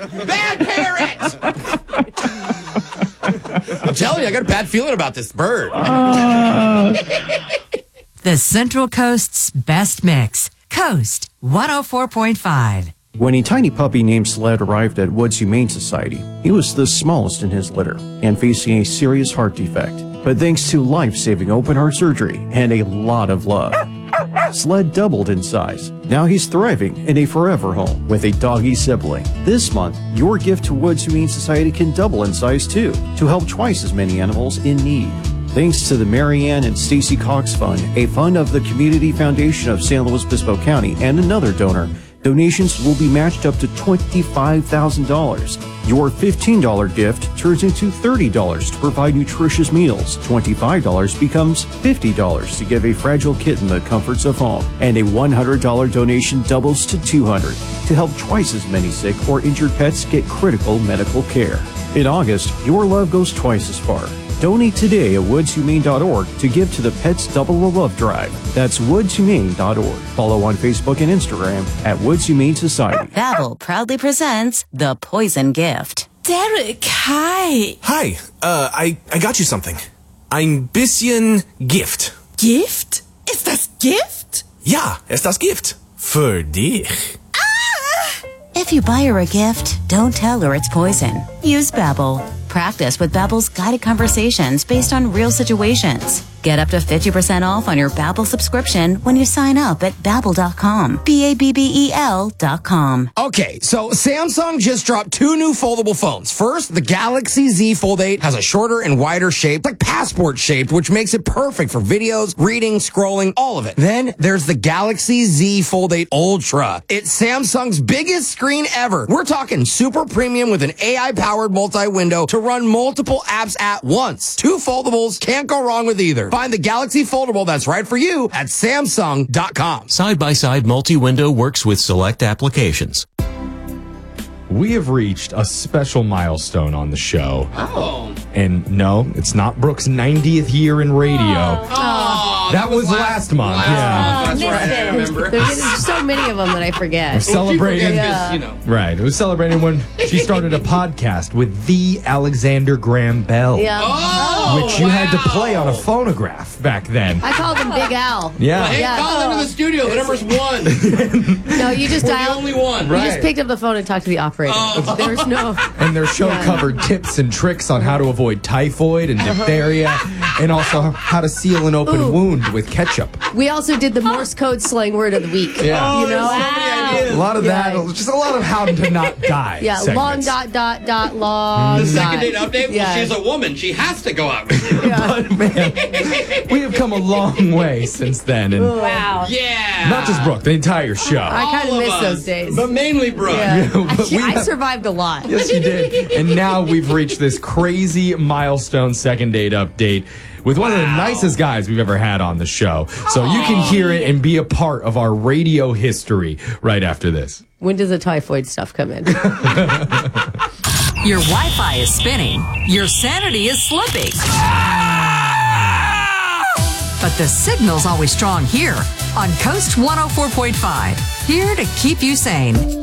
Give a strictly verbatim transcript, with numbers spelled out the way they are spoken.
Bad parrot! I'm telling you, I got a bad feeling about this bird. Uh... The Central Coast's best mix. Coast one oh four point five. When a tiny puppy named Sled arrived at Woods Humane Society, he was the smallest in his litter and facing a serious heart defect. But thanks to life-saving open heart surgery and a lot of love, Sled doubled in size. Now he's thriving in a forever home with a doggy sibling. This month, your gift to Woods Humane Society can double in size too, to help twice as many animals in need. Thanks to the Marianne and Stacy Cox Fund, a fund of the Community Foundation of San Luis Obispo County, and another donor, donations will be matched up to twenty-five thousand dollars. Your fifteen dollars gift turns into thirty dollars to provide nutritious meals. twenty-five dollars becomes fifty dollars to give a fragile kitten the comforts of home. And a one hundred dollars donation doubles to two hundred dollars to help twice as many sick or injured pets get critical medical care. In August, your love goes twice as far. Donate today at woods humane dot org to give to the Pets Double the Love Drive. That's woods humane dot org. Follow on Facebook and Instagram at Woods Humane Society. Babbel proudly presents The Poison Gift. Derek, hi. Hi, uh, I, I got you something. Ein bisschen Gift. Gift? Ist das Gift? Ja, ist das Gift. Für dich. If you buy her a gift, don't tell her it's poison. Use Babbel. Practice with Babbel's guided conversations based on real situations. Get up to fifty percent off on your Babbel subscription when you sign up at babbel dot com. B A B B E L dot com. Okay, so Samsung just dropped two new foldable phones. First, the Galaxy Z Fold eight has a shorter and wider shape, like passport shaped, which makes it perfect for videos, reading, scrolling, all of it. Then there's the Galaxy Z Fold eight Ultra. It's Samsung's biggest screen ever. We're talking super premium with an A I-powered multi-window to run multiple apps at once. Two foldables, can't go wrong with either. Find the Galaxy Foldable that's right for you at Samsung dot com. Side-by-side multi-window works with select applications. We have reached a special milestone on the show. Oh. And no, it's not Brooke's ninetieth year in radio. Oh, that, that was last, last month. Last yeah. month. That's right. I remember. There's so many of them that I forget. We're celebrating. Yeah. You know. Right. It was celebrating when she started a podcast with the Alexander Graham Bell. Yeah. Oh, which you wow. had to play on a phonograph back then. I called him Big Al. Yeah. Hey, Yeah. call into the studio. The number's one. No, you just We're dialed. the only one. You Right. just picked up the phone and talked to the operator. Oh. There's no. And their show Yeah. covered tips and tricks on how to avoid typhoid and diphtheria, and also how to seal an open Ooh. wound with ketchup. We also did the Morse code slang word of the week. Yeah. You know. so many ideas. A lot of Yeah. that, just a lot of how to not die. Yeah. Long segments. dot dot dot long. The second dot. date update? Well, Yeah. she's a woman. She has to go out with you. Yeah. But man, we have come a long way since then, and Wow. Yeah. not just Brooke, the entire show. I kind All of of miss us, those days. But mainly Brooke. Yeah. but Actually, we I have- survived a lot. Yes, you did. And now we've reached this crazy milestone second date update with one of the nicest guys we've ever had on the show. So you can hear it and be a part of our radio history right after this. When does the typhoid stuff come in? Your Wi-Fi is spinning. Your sanity is slipping. But the signal's always strong here on Coast one oh four point five. Here to keep you sane.